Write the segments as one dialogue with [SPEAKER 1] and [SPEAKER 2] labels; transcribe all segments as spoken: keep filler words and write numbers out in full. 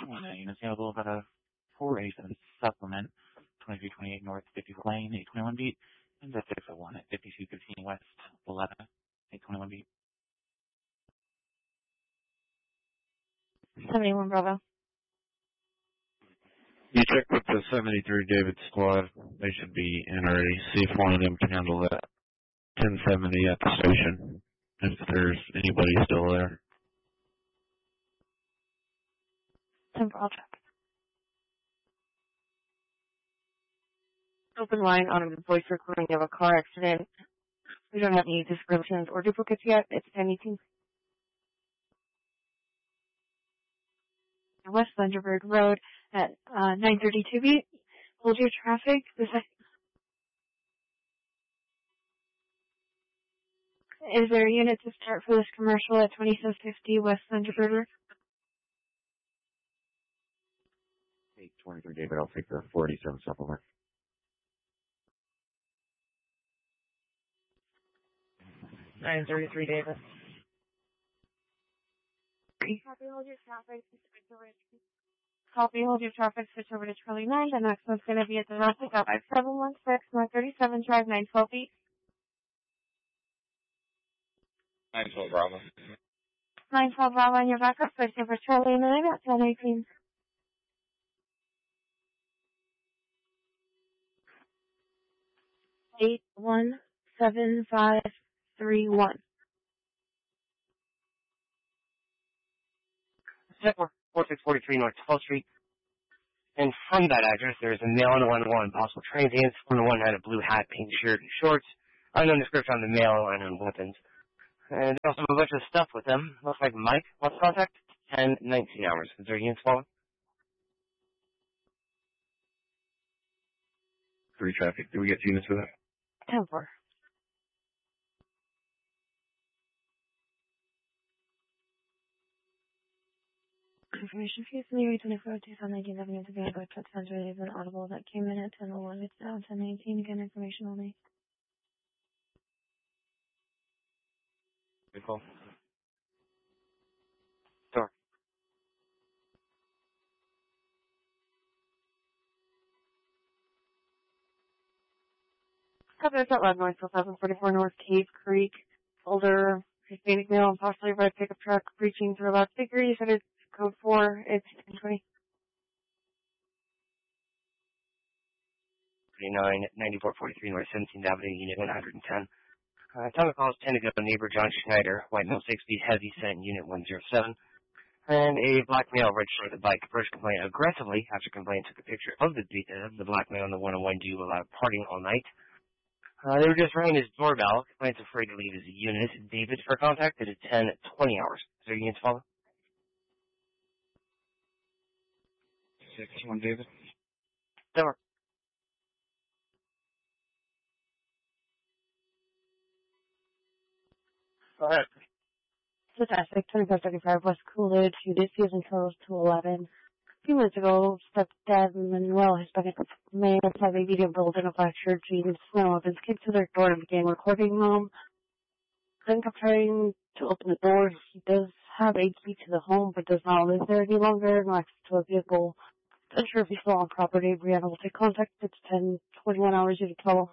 [SPEAKER 1] Uh, units available about a four eighty-seven supplement, twenty-three twenty-eight North, fifty-four Lane, eight twenty-one beat, and the six oh one at fifty-two fifteen West, eleven, eight twenty-one beat.
[SPEAKER 2] seventy-one Bravo.
[SPEAKER 3] You check with the seventy-three David squad. They should be in already. See if one of them can handle that. ten seventy at the station, if there's anybody still there.
[SPEAKER 2] ten four, I'll check. Open line on a voice recording of a car accident. We don't have any descriptions or duplicates yet. It's ten eighteen. West Thunderbird Road at uh, nine thirty-two beat. Hold your traffic. Is there a unit to start for this commercial at twenty-seven fifty West Thunderbird Road?
[SPEAKER 4] eight twenty-three David, I'll take the four eighty-seven supplement.
[SPEAKER 2] nine thirty-three David. Copy, hold your traffic. Copy, hold your traffic. Switch over to Charlie nine. The next one's going to be at the Rustic at five seven one six, North thirty-seven Drive, nine twelve feet.
[SPEAKER 3] nine twelve Bravo.
[SPEAKER 2] nine twelve Bravo on your backup. Switch over to Charlie nine at ten eighteen. eight one seven five three one.
[SPEAKER 5] four six four three North twelfth Street. And from that address, there is a male on the one one, possible transients. On the one had a blue hat, pink shirt, and shorts. Unknown description on the male, unknown weapons. And they also have a bunch of stuff with them. Looks like Mike wants contact. ten nineteen hours. Is there units following?
[SPEAKER 4] Three traffic. Do we get units for that?
[SPEAKER 2] ten four. Information fees in the area twenty-four, two thousand nineteen, Avenue to be able to center is an audible that came in at ten oh one. It's now ten nineteen. Again, information only.
[SPEAKER 5] Good call. Door.
[SPEAKER 2] Cover at Red North, one thousand forty-four North Cave Creek. Older Hispanic male and partially red pickup truck reaching through about degrees. It is code four. It's ten twenty.
[SPEAKER 5] thirty-nine ninety-four forty-three North seventeenth Avenue, Unit one hundred ten. Uh, time of calls ten to go. Neighbor John Schneider, White Mill sixty, heavy scent, Unit one oh seven. And a black male registered the bike. First complaint aggressively after complaint took a picture of the uh, the black male on the one oh one due allowed partying all night. Uh, they were just ringing his doorbell. Complaint's afraid to leave his unit. David for contact at ten twenty hours. Is there units follow?
[SPEAKER 3] six one David.
[SPEAKER 5] Door. Go ahead.
[SPEAKER 2] Fantastic. twenty-five thirty-five West Coolidge. Unit season closed to eleven. A few minutes ago, stepdad Manuel Hispanic male five a video built in a black shirt, jeans, snow weapons, came to their door and began recording them. Then kept trying to open the door. He does have a key to the home, but does not live there any longer. No access to a vehicle. Unsure if he's still on property. Brianna will take contact. It's ten twenty-one hours. You can tell.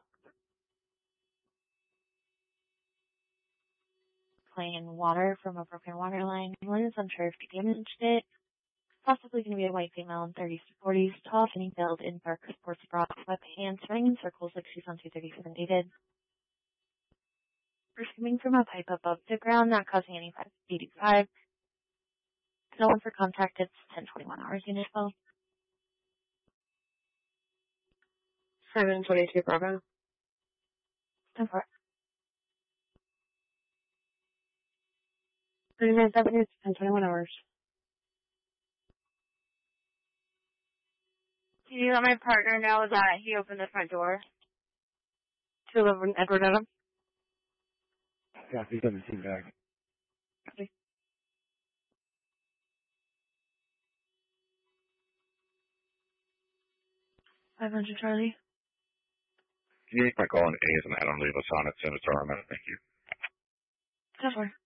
[SPEAKER 2] Playing water from a broken water line. One is unsure if he damaged it. Possibly going to be a white female in thirties to forties, tall, skinny build in dark sports bra, with hands running in circles like she's on two thirty-seven David. First coming from a pipe above the ground, not causing any eighty-five. No one for contact. It's ten twenty-one hours. Unit twelve. seven twenty-two Bravo. ten four. thirty-nine Avenue, it's ten twenty-one hours. Do you let my partner know that he opened the front door? two eleven Edward Adam?
[SPEAKER 4] Yeah, three seventeen back.
[SPEAKER 2] Okay. five hundred Charlie.
[SPEAKER 4] Can you make my call on A as an add-on leave us on it, send it to our minute? Thank you.
[SPEAKER 2] ten four.